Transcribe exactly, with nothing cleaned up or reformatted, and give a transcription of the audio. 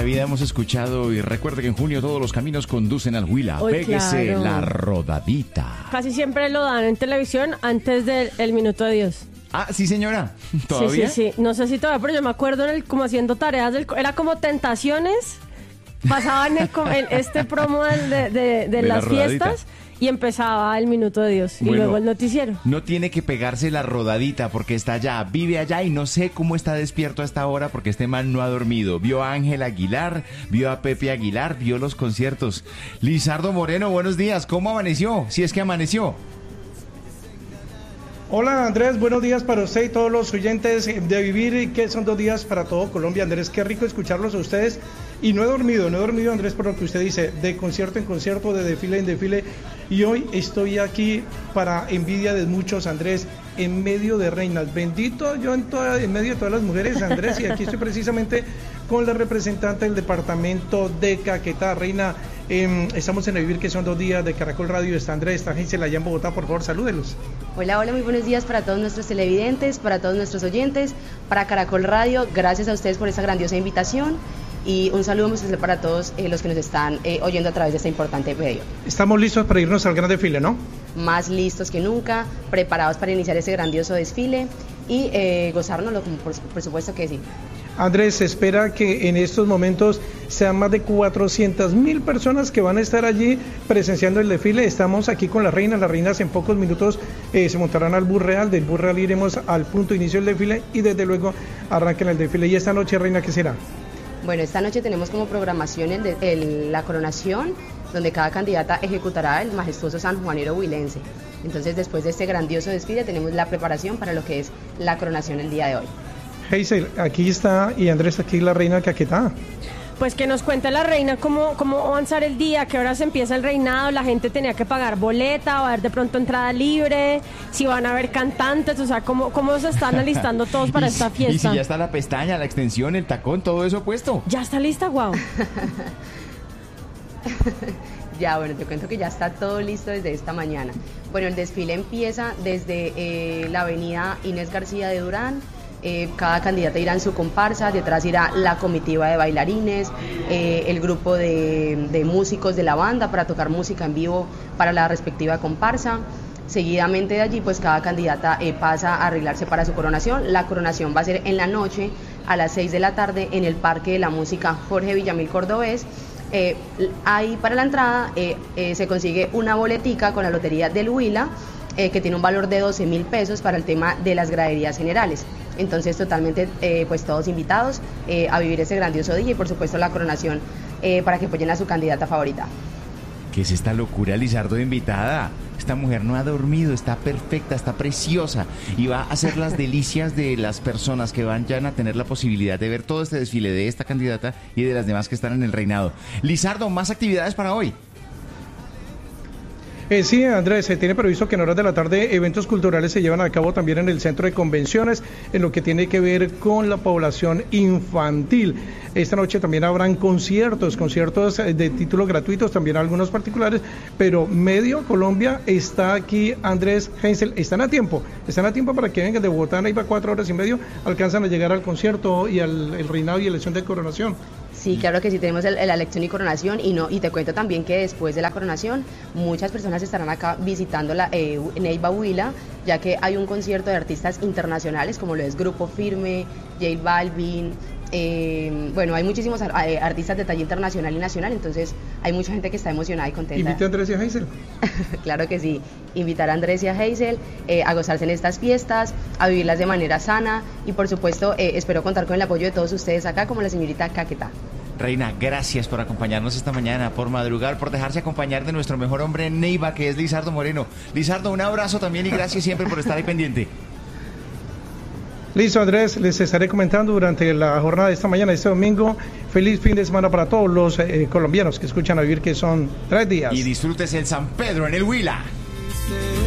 vida hemos escuchado y recuerde que en junio todos los caminos conducen al Huila. Uy, Pégese claro. la rodadita. Casi siempre lo dan en televisión antes del el Minuto de Dios. Ah, sí, señora. ¿Todavía? Sí, sí, sí. No sé si todavía, pero yo me acuerdo en el, como haciendo tareas del... Era como Tentaciones. Pasaban el, el, este promo de, de, de, de las fiestas y empezaba el Minuto de Dios. Bueno, y luego el noticiero. No tiene que pegarse la rodadita porque está allá, vive allá y no sé cómo está despierto a esta hora porque este man no ha dormido. Vio a Ángel Aguilar, vio a Pepe Aguilar, vio los conciertos. Lizardo Moreno, buenos días. ¿Cómo amaneció? Si es que amaneció. Hola Andrés, buenos días para usted y todos los oyentes de Vivir, que son dos días para todo Colombia. Andrés, qué rico escucharlos a ustedes. Y no he dormido, no he dormido Andrés por lo que usted dice, de concierto en concierto, de desfile en desfile. Y hoy estoy aquí para envidia de muchos, Andrés, en medio de reinas. Bendito yo en, toda, en medio de todas las mujeres, Andrés, y aquí estoy precisamente con la representante del departamento de Caquetá. Reina, eh, estamos en el Vivir, que son dos días de Caracol Radio. Está Andrés, está Gisela allá en Bogotá, por favor, salúdelos. Hola, hola, muy buenos días para todos nuestros televidentes, para todos nuestros oyentes, para Caracol Radio. Gracias a ustedes por esa grandiosa invitación y un saludo muy especial para todos eh, los que nos están eh, oyendo a través de este importante medio. Estamos listos para irnos al gran desfile, ¿no? Más listos que nunca, preparados para iniciar ese grandioso desfile y eh, gozárnoslo, por, por supuesto que sí. Andrés, se espera que en estos momentos sean más de cuatrocientas mil personas que van a estar allí presenciando el desfile. Estamos aquí con las reinas, las reinas en pocos minutos eh, se montarán al bus real, del bus real iremos al punto de inicio del desfile y desde luego arranquen el desfile. ¿Y esta noche, reina, qué será? Bueno, esta noche tenemos como programación el de, el, la coronación, donde cada candidata ejecutará el majestuoso San Juanero huilense. Entonces, después de este grandioso desfile, tenemos la preparación para lo que es la coronación el día de hoy. Hazel, aquí está, y Andrés, aquí la reina Caquetá. Pues que nos cuente la reina cómo, cómo va a avanzar el día, a qué hora se empieza el reinado, la gente tenía que pagar boleta, va a haber de pronto entrada libre, si van a haber cantantes, o sea, cómo, cómo se están alistando todos para esta fiesta. Y si ya está la pestaña, la extensión, el tacón, todo eso puesto. ¿Ya está lista? Guau. Ya, bueno, te cuento que ya está todo listo desde esta mañana. Bueno, el desfile empieza desde eh, la avenida Inés García de Durán. Eh, cada candidata irá en su comparsa, detrás irá la comitiva de bailarines, eh, el grupo de, de músicos de la banda para tocar música en vivo para la respectiva comparsa. Seguidamente de allí, pues cada candidata eh, pasa a arreglarse para su coronación. La coronación va a ser en la noche a las seis de la tarde en el Parque de la Música Jorge Villamil Cordobés. Eh, ahí para la entrada eh, eh, se consigue una boletica con la Lotería del Huila, eh, que tiene un valor de doce mil pesos para el tema de las graderías generales. Entonces totalmente eh, pues todos invitados eh, a vivir ese grandioso día y por supuesto la coronación eh, para que apoyen a su candidata favorita. ¿Qué es esta locura, Lizardo, de invitada? Esta mujer no ha dormido, está perfecta, está preciosa y va a hacer las delicias de las personas que van ya a tener la posibilidad de ver todo este desfile de esta candidata y de las demás que están en el reinado. Lizardo, más actividades para hoy. Eh, sí, Andrés, se tiene previsto que en horas de la tarde eventos culturales se llevan a cabo también en el centro de convenciones, en lo que tiene que ver con la población infantil. Esta noche también habrán conciertos, conciertos de títulos gratuitos, también algunos particulares, pero medio Colombia está aquí, Andrés, Hazel, están a tiempo, están a tiempo para que vengan de Bogotá, ahí va cuatro horas y medio, alcanzan a llegar al concierto y al el reinado y elección de coronación. Sí, claro que sí, tenemos el, la elección y coronación y no y te cuento también que después de la coronación muchas personas estarán acá visitando la eh, Neiva Huila, ya que hay un concierto de artistas internacionales como lo es Grupo Firme, J Balvin, eh, bueno, hay muchísimos eh, artistas de talla internacional y nacional, entonces hay mucha gente que está emocionada y contenta. ¿Invite a Andrés y a Hazel? Claro que sí, invitar a Andrés y a Hazel eh, a gozarse en estas fiestas, a vivirlas de manera sana y por supuesto eh, espero contar con el apoyo de todos ustedes acá como la señorita Caquetá. Reina, gracias por acompañarnos esta mañana, por madrugar, por dejarse acompañar de nuestro mejor hombre en Neiva, que es Lizardo Moreno. Lizardo, un abrazo también y gracias siempre por estar ahí pendiente. Listo, Andrés, les estaré comentando durante la jornada de esta mañana, este domingo. Feliz fin de semana para todos los eh, colombianos que escuchan a Vivir, que son tres días. Y disfrutes el San Pedro en el Huila.